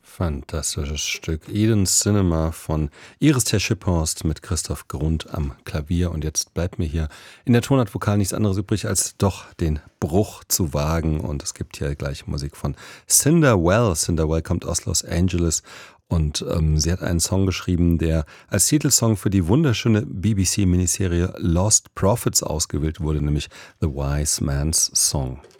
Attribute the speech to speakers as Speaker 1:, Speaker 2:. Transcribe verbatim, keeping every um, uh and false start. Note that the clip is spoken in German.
Speaker 1: Fantastisches Stück. Eden Cinema von Iris Ter-Schipphorst mit Christoph Grund am Klavier. Und jetzt bleibt mir hier in der Tonart Vokal nichts anderes übrig, als doch den Bruch zu wagen. Und es gibt hier gleich Musik von Cinderwell. Cinderwell kommt aus Los Angeles. Und ähm, sie hat einen Song geschrieben, der als Titelsong für die wunderschöne B B C-Miniserie Lost Prophets ausgewählt wurde, nämlich The Wise Man's Song.